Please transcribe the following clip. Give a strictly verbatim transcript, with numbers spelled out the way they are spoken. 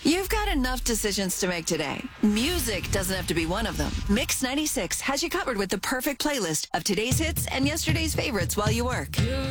You've got enough decisions to make today. Music doesn't have to be one of them. Mix ninety-six has you covered with the perfect playlist of today's hits and yesterday's favorites while you work. You